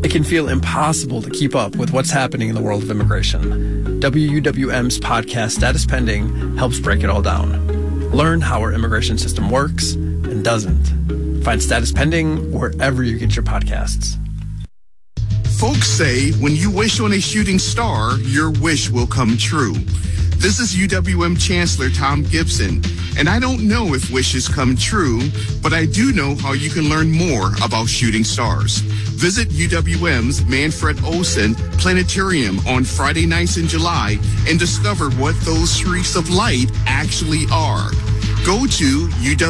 It can feel impossible to keep up with what's happening in the world of immigration. WUWM's podcast Status Pending helps break it all down. Learn how our immigration system works and doesn't. Find Status Pending wherever you get your podcasts. Folks say when you wish on a shooting star, your wish will come true. This is UWM Chancellor Tom Gibson, and I don't know if wishes come true, but I do know how you can learn more about shooting stars. Visit UWM's Manfred Olson Planetarium on Friday nights in July and discover what those streaks of light actually are. Go to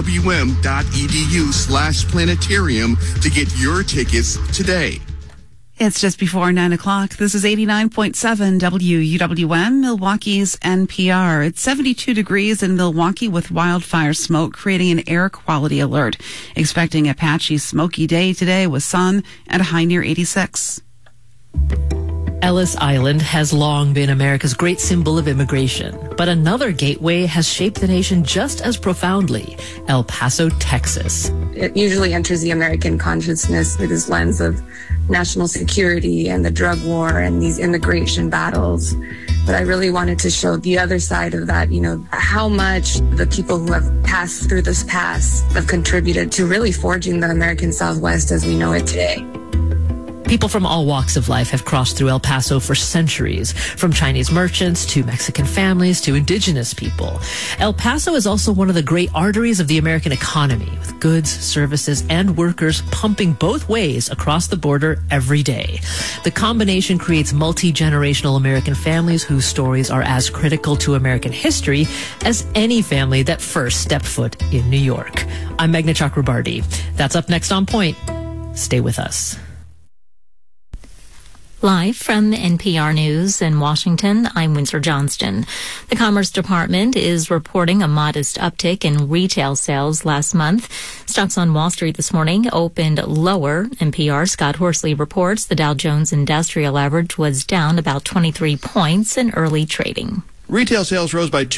uwm.edu/planetarium to get your tickets today. It's just before 9 o'clock. This is 89.7 WUWM, Milwaukee's NPR. It's 72 degrees in Milwaukee with wildfire smoke, creating an air quality alert. Expecting a patchy, smoky day today with sun and a high near 86. Ellis Island has long been America's great symbol of immigration, but another gateway has shaped the nation just as profoundly, El Paso, Texas. It usually enters the American consciousness through this lens of national security and the drug war and these immigration battles. But I really wanted to show the other side of that, how much the people who have passed through this pass have contributed to really forging the American Southwest as we know it today. People from all walks of life have crossed through El Paso for centuries, from Chinese merchants to Mexican families to indigenous people. El Paso is also one of the great arteries of the American economy, with goods, services, and workers pumping both ways across the border every day. The combination creates multi-generational American families whose stories are as critical to American history as any family that first stepped foot in New York. I'm Meghna Chakrabarty. That's up next on Point. Stay with us. Live from NPR News in Washington, I'm Windsor Johnston. The Commerce Department is reporting a modest uptick in retail sales last month. Stocks on Wall Street this morning opened lower. NPR's Scott Horsley reports the Dow Jones Industrial Average was down about 23 points in early trading. Retail sales rose by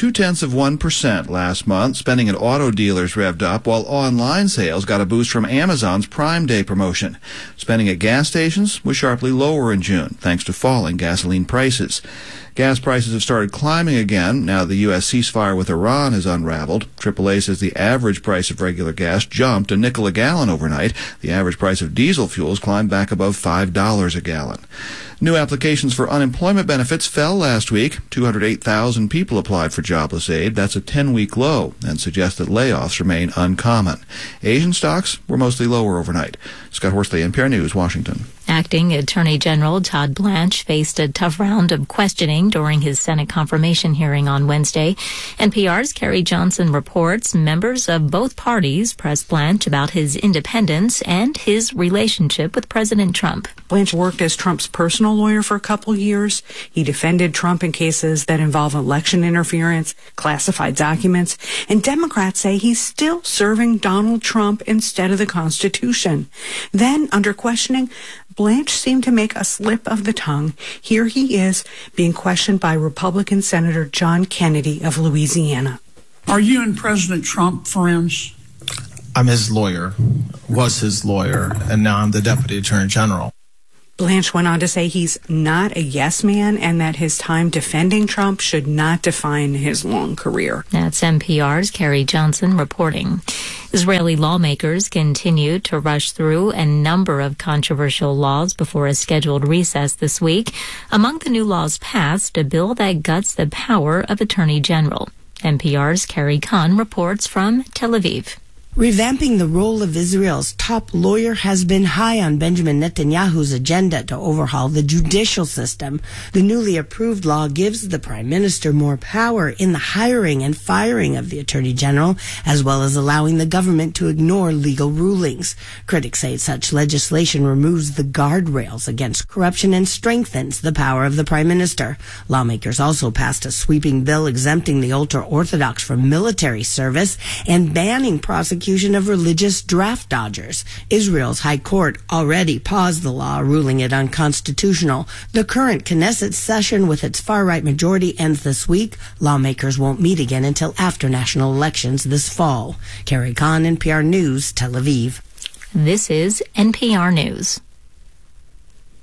0.2% last month. Spending at auto dealers revved up, while online sales got a boost from Amazon's Prime Day promotion. Spending at gas stations was sharply lower in June, thanks to falling gasoline prices. Gas prices have started climbing again now the U.S. ceasefire with Iran has unraveled. AAA says the average price of regular gas jumped $0.05 a gallon overnight. The average price of diesel fuels climbed back above $5 a gallon. New applications for unemployment benefits fell last week. 208,000 people applied for jobless aid. That's a 10-week low and suggests that layoffs remain uncommon. Asian stocks were mostly lower overnight. Scott Horsley, NPR News, Washington. Acting Attorney General Todd Blanche faced a tough round of questioning during his Senate confirmation hearing on Wednesday. NPR's Carrie Johnson reports members of both parties pressed Blanche about his independence and his relationship with President Trump. Blanche worked as Trump's personal lawyer for a couple years. He defended Trump in cases that involve election interference, classified documents, and Democrats say he's still serving Donald Trump instead of the Constitution. Then, under questioning, Blanche seemed to make a slip of the tongue. Here he is being questioned by Republican Senator John Kennedy of Louisiana. Are you and President Trump friends? I'm his lawyer, was his lawyer, and now I'm the Deputy Attorney General. Blanche went on to say he's not a yes man and that his time defending Trump should not define his long career. That's NPR's Carrie Johnson reporting. Israeli lawmakers continue to rush through a number of controversial laws before a scheduled recess this week. Among the new laws passed, a bill that guts the power of Attorney General. NPR's Carrie Kahn reports from Tel Aviv. Revamping the role of Israel's top lawyer has been high on Benjamin Netanyahu's agenda to overhaul the judicial system. The newly approved law gives the prime minister more power in the hiring and firing of the attorney general, as well as allowing the government to ignore legal rulings. Critics say such legislation removes the guardrails against corruption and strengthens the power of the prime minister. Lawmakers also passed a sweeping bill exempting the ultra-Orthodox from military service and banning prosecution of religious draft dodgers. Israel's High Court already paused the law, ruling it unconstitutional. The current Knesset session with its far-right majority ends this week. Lawmakers won't meet again until after national elections this fall. Carrie Kahn, NPR News, Tel Aviv. This is NPR News.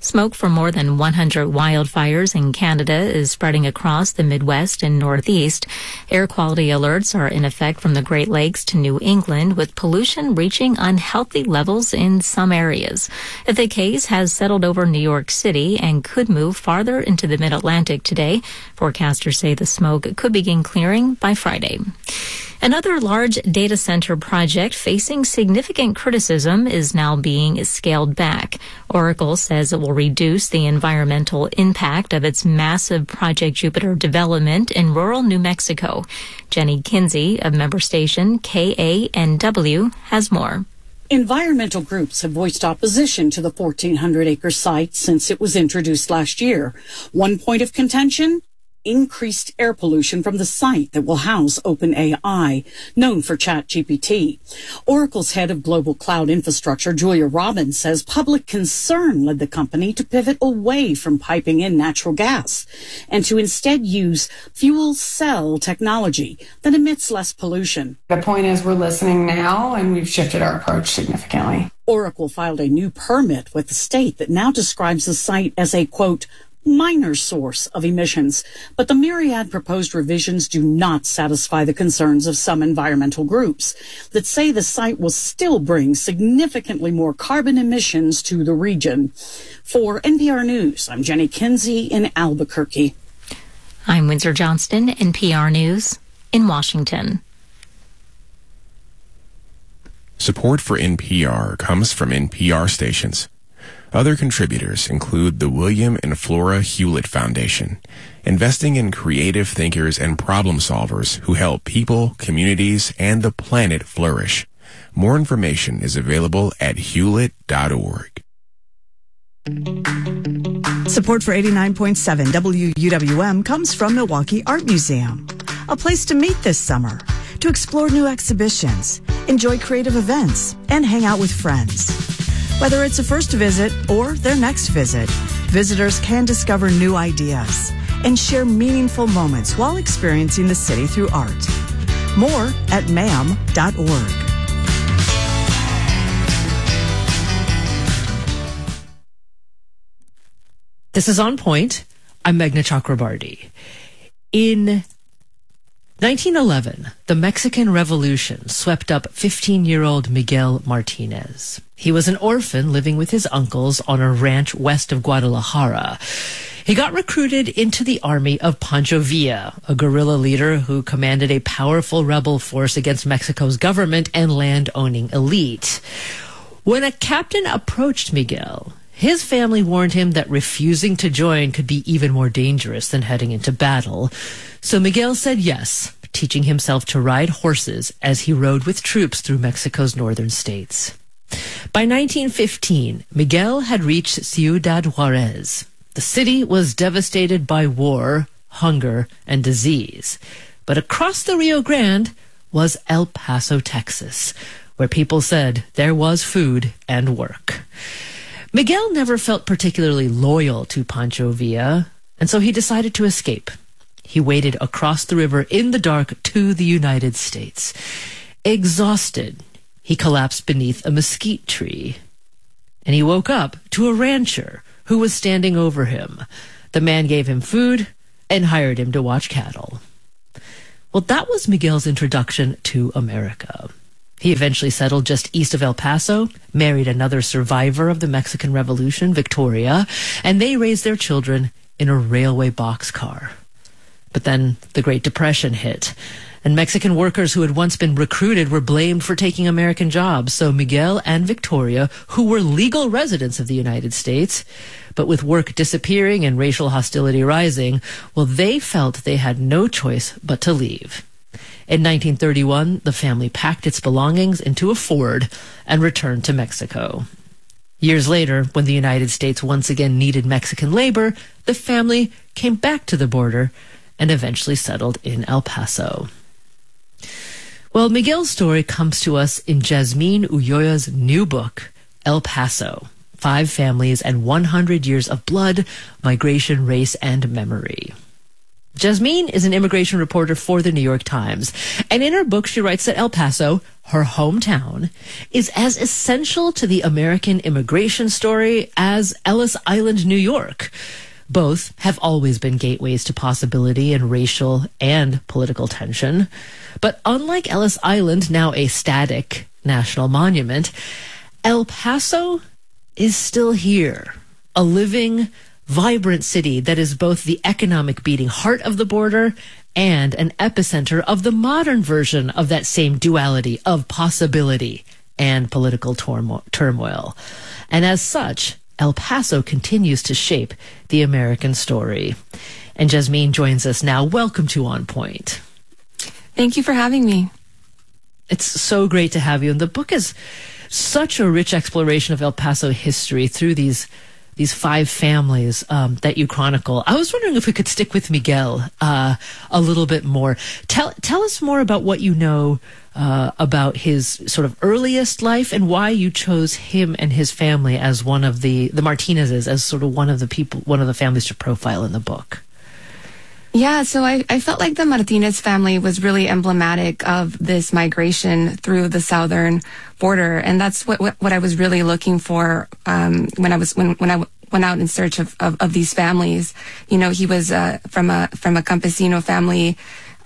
Smoke from more than 100 wildfires in Canada is spreading across the Midwest and Northeast. Air quality alerts are in effect from the Great Lakes to New England, with pollution reaching unhealthy levels in some areas. A thick haze has settled over New York City and could move farther into the Mid-Atlantic today. Forecasters say the smoke could begin clearing by Friday. Another large data center project facing significant criticism is now being scaled back. Oracle says it will reduce the environmental impact of its massive Project Jupiter development in rural New Mexico. Jenny Kinsey of member station KANW has more. Environmental groups have voiced opposition to the 1,400-acre site since it was introduced last year. One point of contention? Increased air pollution from the site that will house OpenAI, known for ChatGPT. Oracle's head of global cloud infrastructure, Julia Robbins, says public concern led the company to pivot away from piping in natural gas and to instead use fuel cell technology that emits less pollution. The point is we're listening now, and we've shifted our approach significantly. Oracle filed a new permit with the state that now describes the site as a, quote, minor source of emissions, but the myriad proposed revisions do not satisfy the concerns of some environmental groups that say the site will still bring significantly more carbon emissions to the region. For NPR News, I'm Jenny Kinsey in Albuquerque. I'm Windsor Johnston, NPR News in Washington. Support for NPR comes from NPR stations. Other contributors include the William and Flora Hewlett Foundation, investing in creative thinkers and problem solvers who help people, communities, and the planet flourish. More information is available at hewlett.org. Support for 89.7 WUWM comes from Milwaukee Art Museum, a place to meet this summer, to explore new exhibitions, enjoy creative events, and hang out with friends. Whether it's a first visit or their next visit, visitors can discover new ideas and share meaningful moments while experiencing the city through art. More at MAM.org. This is On Point. I'm Meghna Chakrabarty. In 1911, the Mexican Revolution swept up 15-year-old Miguel Martinez. He was an orphan living with his uncles on a ranch west of Guadalajara. He got recruited into the army of Pancho Villa, a guerrilla leader who commanded a powerful rebel force against Mexico's government and land-owning elite. When a captain approached Miguel, his family warned him that refusing to join could be even more dangerous than heading into battle. So Miguel said yes, teaching himself to ride horses as he rode with troops through Mexico's northern states. By 1915, Miguel had reached Ciudad Juarez. The city was devastated by war, hunger, and disease. But across the Rio Grande was El Paso, Texas, where people said there was food and work. Miguel never felt particularly loyal to Pancho Villa, and so he decided to escape. He waded across the river in the dark to the United States. Exhausted, he collapsed beneath a mesquite tree, and he woke up to a rancher who was standing over him. The man gave him food and hired him to watch cattle. Well, that was Miguel's introduction to America. He eventually settled just east of El Paso, married another survivor of the Mexican Revolution, Victoria, and they raised their children in a railway boxcar. But then the Great Depression hit, and Mexican workers who had once been recruited were blamed for taking American jobs. So Miguel and Victoria, who were legal residents of the United States, but with work disappearing and racial hostility rising, well, they felt they had no choice but to leave. In 1931, the family packed its belongings into a Ford and returned to Mexico. Years later, when the United States once again needed Mexican labor, the family came back to the border and eventually settled in El Paso. Well, Miguel's story comes to us in Jasmine Ulloa's new book, El Paso, 5 Families and 100 Years of Blood, Migration, Race, and Memory. Jasmine is an immigration reporter for the New York Times. And in her book, she writes that El Paso, her hometown, is as essential to the American immigration story as Ellis Island, New York. Both have always been gateways to possibility and racial and political tension. But unlike Ellis Island, now a static national monument, El Paso is still here, a living, vibrant city that is both the economic beating heart of the border and an epicenter of the modern version of that same duality of possibility and political turmoil. And as such, El Paso continues to shape the American story. And Jasmine joins us now. Welcome to On Point. Thank you for having me. It's so great to have you. And the book is such a rich exploration of El Paso history through these 5 families that you chronicle. I was wondering if we could stick with Miguel a little bit more. Tell us more about what you know about his sort of earliest life and why you chose him and his family as one of the Martinezes, as sort of one of the families to profile in the book. Yeah, so I felt like the Martinez family was really emblematic of this migration through the southern border, and that's what I was really looking for when I went out in search of these families. You know, he was from a campesino family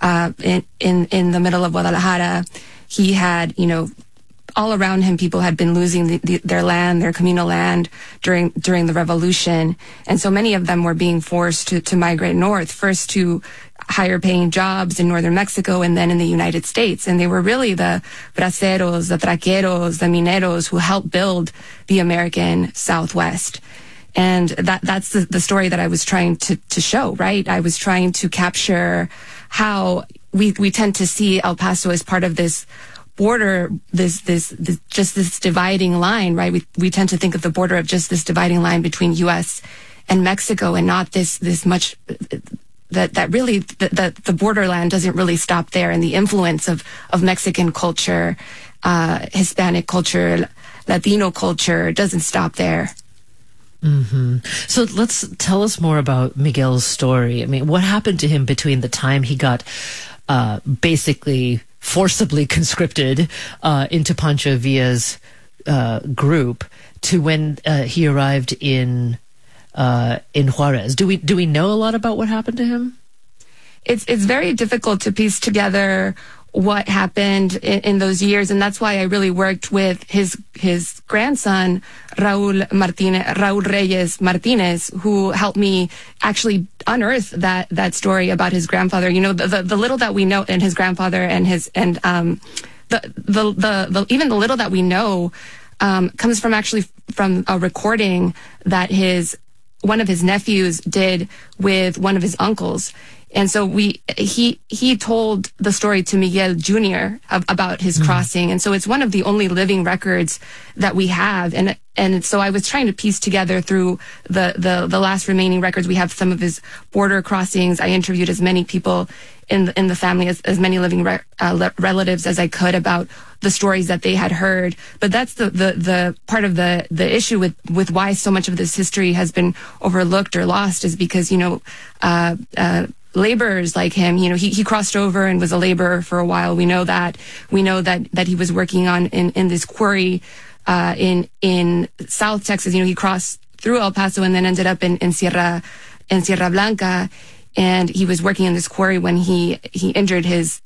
in the middle of Guadalajara. He had, you know, all around him, people had been losing their land, their communal land during the revolution. And so many of them were being forced to migrate north, first to higher paying jobs in northern Mexico and then in the United States. And they were really the braceros, the traqueros, the mineros who helped build the American Southwest. And that's the story that I was trying to show, right? I was trying to capture how we tend to see El Paso as part of this border, this dividing line, right? We tend to think of the border of just this dividing line between U.S. and Mexico, and not this much that really the borderland doesn't really stop there, and the influence of Mexican culture, Hispanic culture, Latino culture doesn't stop there. Mm-hmm. So tell us more about Miguel's story. I mean, what happened to him between the time he got basically forcibly conscripted into Pancho Villa's group to when he arrived in Juarez? Do we know a lot about what happened to him? It's very difficult to piece together what happened in those years, and that's why I really worked with his grandson, Raul Reyes Martinez, who helped me actually unearth that story about his grandfather. You know, the little that we know, and his grandfather, and even the little that we know comes from a recording that one of his nephews did with one of his uncles. And so he told the story to Miguel Jr. about his crossing. And so it's one of the only living records that we have. And so I was trying to piece together through the last remaining records. We have some of his border crossings. I interviewed as many people in the family, as many living relatives as I could about the stories that they had heard. But that's the part of the issue with why so much of this history has been overlooked or lost, is because, you know, laborers like him, you know, he crossed over and was a laborer for a while. We know that he was working in this quarry in South Texas. You know, he crossed through El Paso and then ended up in Sierra Blanca, and he was working in this quarry when he injured his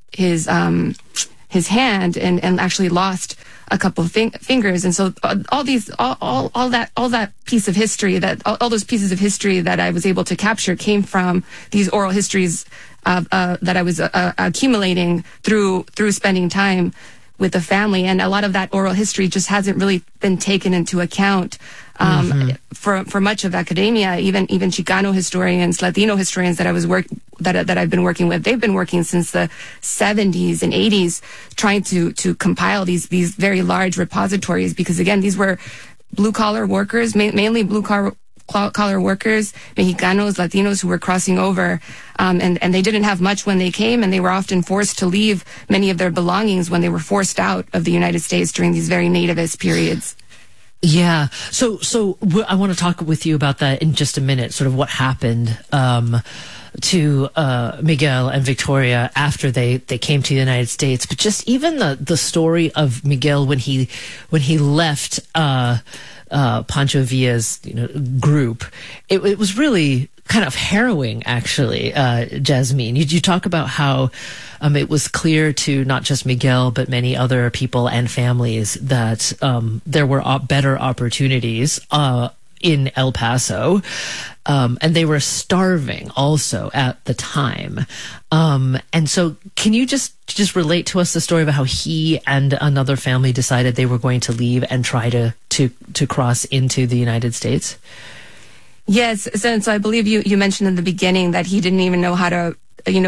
hand and actually lost a couple of fingers. And so all that piece of history, all those pieces of history that I was able to capture came from these oral histories that I was accumulating through spending time with the family. And a lot of that oral history just hasn't really been taken into account for much of academia. Even Chicano historians, Latino historians that I've been working with, they've been working since the 70s and 80s trying to compile these very large repositories, because again, these were blue collar workers, mainly blue collar workers, Mexicanos, Latinos, who were crossing over, and they didn't have much when they came, and they were often forced to leave many of their belongings when they were forced out of the United States during these very nativist periods. Yeah. So I want to talk with you about that in just a minute, sort of what happened Miguel and Victoria after they came to the United States. But just even the story of Miguel when he left Pancho Villa's group, it was really kind of harrowing, actually. Jasmine, you talk about how it was clear to not just Miguel but many other people and families that there were better opportunities in El Paso, and they were starving also at the time. And so can you just relate to us the story about how he and another family decided they were going to leave and try to cross into the United States? Yes. So I believe you mentioned in the beginning that he didn't even know how to,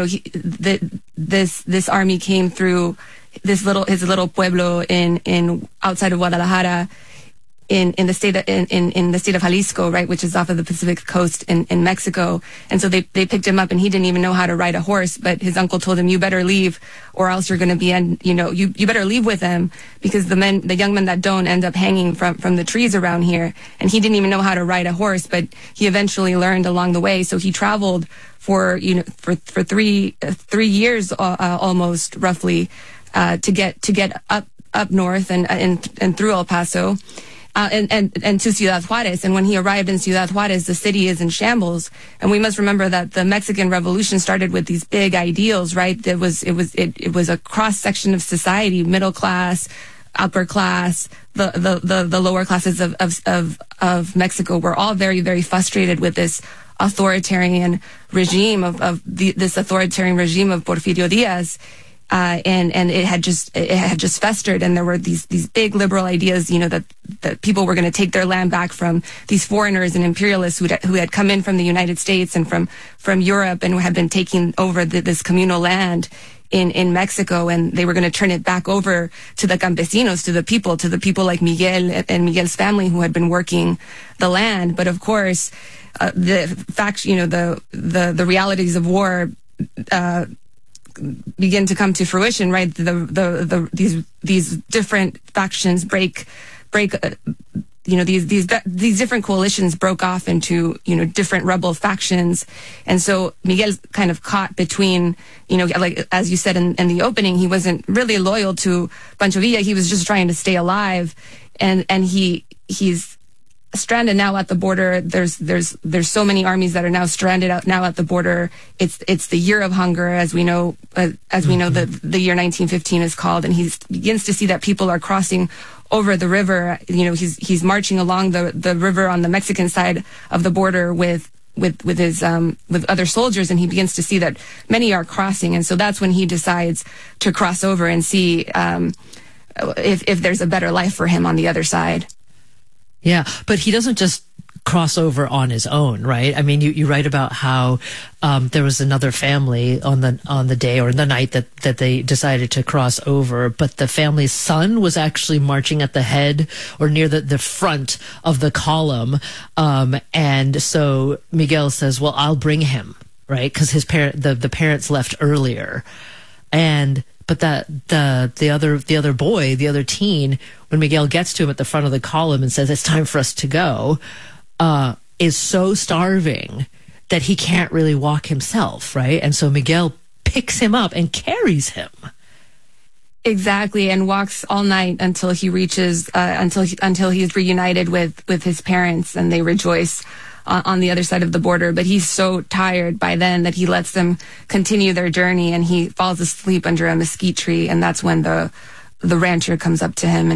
this army came through his little pueblo in outside of Guadalajara, in the state of Jalisco, right, which is off of the Pacific coast in Mexico. And so they picked him up, and he didn't even know how to ride a horse, but his uncle told him, you better leave or else you're going to be, you better leave with them, because the young men that don't end up hanging from the trees around here. And he didn't even know how to ride a horse, but he eventually learned along the way. So he traveled for 3 years, almost roughly, to get up north and through El Paso. And to Ciudad Juarez. And when he arrived in Ciudad Juarez, the city is in shambles. And we must remember that the Mexican Revolution started with these big ideals, right? It was a cross section of society, middle class, upper class, the lower classes of Mexico were all very, very frustrated with this authoritarian regime of Porfirio Diaz. And it had just festered, and there were these big liberal ideas, that people were going to take their land back from these foreigners and imperialists who had come in from the United States and from Europe and had been taking over this communal land in Mexico, and they were going to turn it back over to the campesinos, to the people like Miguel and Miguel's family who had been working the land. But of course, the realities of war begin to come to fruition, right? These different factions break. These different coalitions broke off into different rebel factions, and so Miguel's kind of caught between, like as you said in the opening, he wasn't really loyal to Pancho Villa. He was just trying to stay alive, and he's stranded now at the border. There's so many armies that are now stranded out now at the border. It's the year of hunger, as we know the year 1915 is called, and he begins to see that people are crossing over the river. He's marching along the river on the Mexican side of the border with other soldiers, and he begins to see that many are crossing, and so that's when he decides to cross over and see if there's a better life for him on the other side. Yeah, but he doesn't just cross over on his own, right? I mean, you write about how there was another family on the day or the night that they decided to cross over, but the family's son was actually marching at the head or near the front of the column, and so Miguel says, "Well, I'll bring him," right? Because the parents left earlier, but the other boy, the other teen, when Miguel gets to him at the front of the column and says, "It's time for us to go," is so starving that he can't really walk himself, right? And so Miguel picks him up and carries him. Exactly, and walks all night until he reaches, until he's reunited with his parents, and they rejoice on the other side of the border. But he's so tired by then that he lets them continue their journey, and he falls asleep under a mesquite tree, and that's when the rancher comes up to him